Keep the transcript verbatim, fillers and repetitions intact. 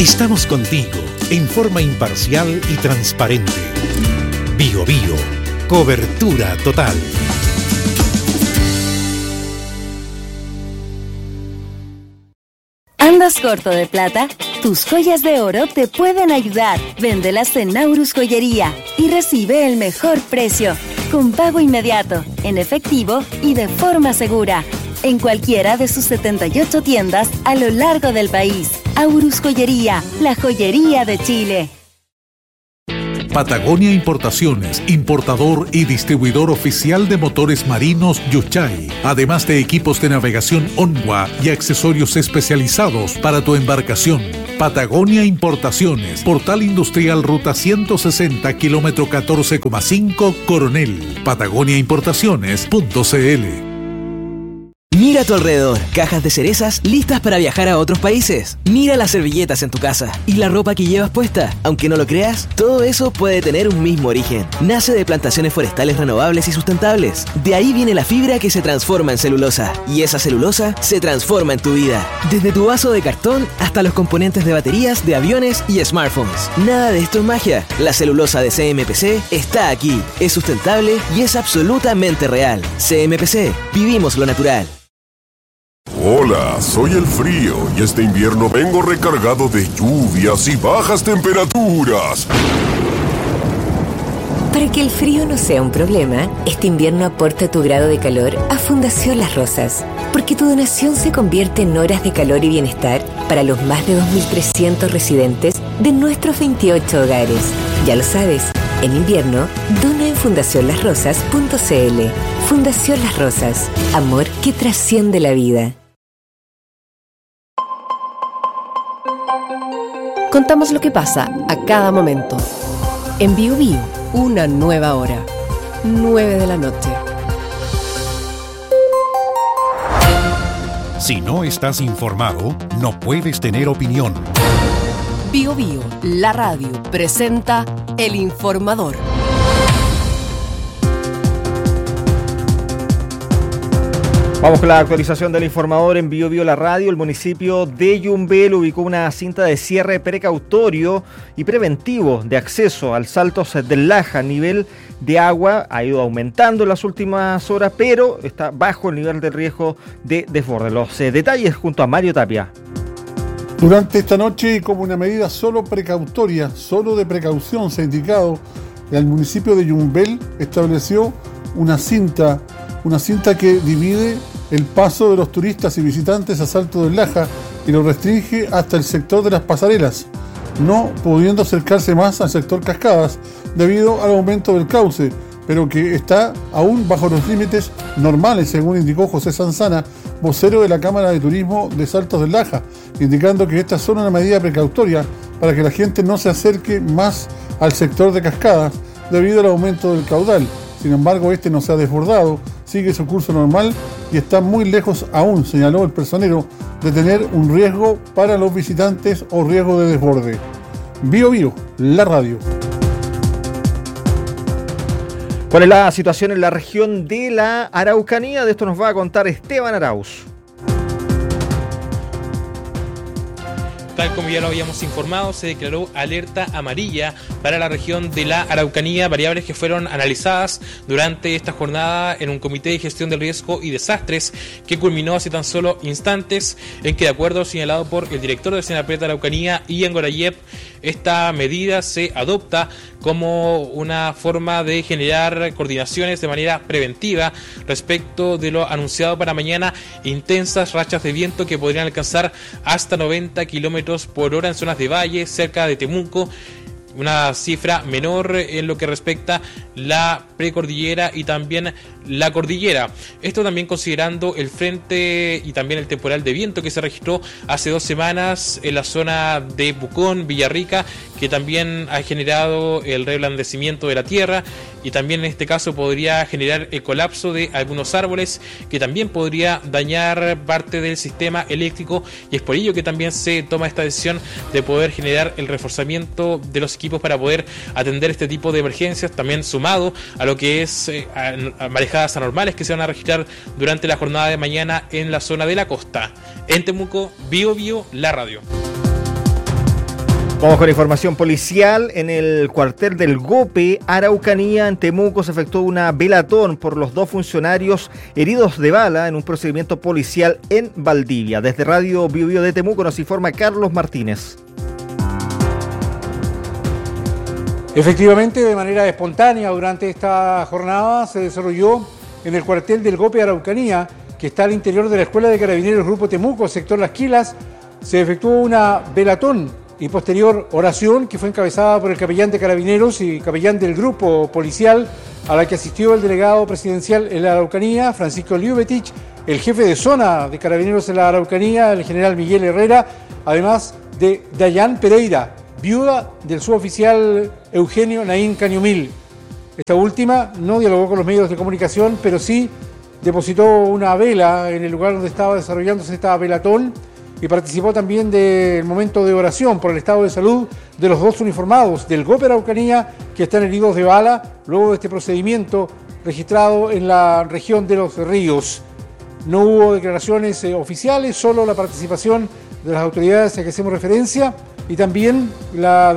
Estamos contigo en forma imparcial y transparente. Bio Bio, cobertura total. ¿Andas corto de plata? Tus joyas de oro te pueden ayudar. Véndelas en Naurus Joyería y recibe el mejor precio, con pago inmediato, en efectivo y de forma segura, en cualquiera de sus setenta y ocho tiendas a lo largo del país. Aurus Joyería, la joyería de Chile. Patagonia Importaciones, importador y distribuidor oficial de motores marinos Yuchai, además de equipos de navegación Onwa y accesorios especializados para tu embarcación. Patagonia Importaciones, Portal Industrial Ruta ciento sesenta, kilómetro catorce coma cinco, Coronel. Patagonia Importaciones punto c l. Mira a tu alrededor, cajas de cerezas listas para viajar a otros países. Mira las servilletas en tu casa y la ropa que llevas puesta. Aunque no lo creas, todo eso puede tener un mismo origen. Nace de plantaciones forestales renovables y sustentables. De ahí viene la fibra que se transforma en celulosa. Y esa celulosa se transforma en tu vida. Desde tu vaso de cartón hasta los componentes de baterías de aviones y smartphones. Nada de esto es magia. La celulosa de C M P C está aquí. Es sustentable y es absolutamente real. C M P C, vivimos lo natural. Hola, soy el frío y este invierno vengo recargado de lluvias y bajas temperaturas. Para que el frío no sea un problema, este invierno aporta tu grado de calor a Fundación Las Rosas, porque tu donación se convierte en horas de calor y bienestar para los más de dos mil trescientos residentes de nuestros veintiocho hogares. Ya lo sabes, en invierno, dona en fundación las rosas punto c l. Fundación Las Rosas, amor que trasciende la vida. Contamos lo que pasa a cada momento. En Bio Bio, una nueva hora. nueve de la noche. Si no estás informado, no puedes tener opinión. Bio Bio, la radio, presenta El Informador. Vamos con la actualización del Informador en Bio Bio la radio. El municipio de Yumbel ubicó una cinta de cierre precautorio y preventivo de acceso al Saltos del Laja. Nivel de agua ha ido aumentando en las últimas horas, pero está bajo el nivel de riesgo de desborde. Los eh, detalles junto a Mario Tapia. Durante esta noche, y como una medida solo precautoria, solo de precaución, se ha indicado, el municipio de Yumbel estableció una cinta, una cinta que divide el paso de los turistas y visitantes a Salto del Laja y lo restringe hasta el sector de las pasarelas, no pudiendo acercarse más al sector Cascadas debido al aumento del cauce, pero que está aún bajo los límites normales, según indicó José Sanzana, vocero de la Cámara de Turismo de Saltos del Laja, indicando que esta es solo una medida precautoria para que la gente no se acerque más al sector de Cascadas debido al aumento del caudal. Sin embargo, este no se ha desbordado, sigue su curso normal y está muy lejos aún, señaló el personero, de tener un riesgo para los visitantes o riesgo de desborde. Bio Bio, la radio. ¿Cuál es la situación en la región de la Araucanía? De esto nos va a contar Esteban Arauz. Tal como ya lo habíamos informado, se declaró alerta amarilla para la región de la Araucanía, variables que fueron analizadas durante esta jornada en un comité de gestión del riesgo y desastres que culminó hace tan solo instantes, en que, de acuerdo a lo señalado por el director de Senapred de Araucanía, Ian Gorayeb, esta medida se adopta como una forma de generar coordinaciones de manera preventiva respecto de lo anunciado para mañana, intensas rachas de viento que podrían alcanzar hasta noventa kilómetros por hora en zonas de valle, cerca de Temuco, una cifra menor en lo que respecta la precordillera y también la cordillera. Esto también considerando el frente y también el temporal de viento que se registró hace dos semanas en la zona de Pucón, Villarrica, que también ha generado el reblandecimiento de la tierra y también en este caso podría generar el colapso de algunos árboles, que también podría dañar parte del sistema eléctrico, y es por ello que también se toma esta decisión de poder generar el reforzamiento de los equipos para poder atender este tipo de emergencias, también sumado a lo que es eh, a, a marejadas anormales que se van a registrar durante la jornada de mañana en la zona de la costa. En Temuco, Bio Bio, la radio. Vamos con información policial. En el cuartel del Gope, Araucanía, en Temuco, se efectuó una velatón por los dos funcionarios heridos de bala en un procedimiento policial en Valdivia. Desde Radio Bio Bio de Temuco nos informa Carlos Martínez. Efectivamente, de manera espontánea, durante esta jornada se desarrolló en el cuartel del Gope, Araucanía, que está al interior de la Escuela de Carabineros Grupo Temuco, sector Las Quilas. Se efectuó una velatón y posterior oración que fue encabezada por el capellán de Carabineros y capellán del grupo policial, a la que asistió el delegado presidencial en la Araucanía, Francisco Liubetich, el jefe de zona de Carabineros en la Araucanía, el general Miguel Herrera, además de Dayan Pereira, viuda del suboficial Eugenio Naín Cañumil. Esta última no dialogó con los medios de comunicación, pero sí depositó una vela en el lugar donde estaba desarrollándose esta velatón y participó también del momento de oración por el estado de salud de los dos uniformados del Gope Araucanía que están heridos de bala luego de este procedimiento registrado en la región de Los Ríos. No hubo declaraciones eh, oficiales, solo la participación de las autoridades a que hacemos referencia y también la